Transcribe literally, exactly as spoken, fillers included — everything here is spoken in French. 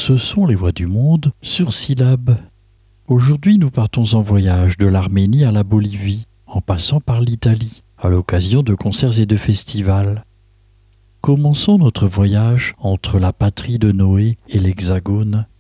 Ce sont les voix du monde sur Syllab. Aujourd'hui, nous partons en voyage de l'Arménie à la Bolivie, en passant par l'Italie, à l'occasion de concerts et de festivals. Commençons notre voyage entre la patrie de Noé et l'Hexagone,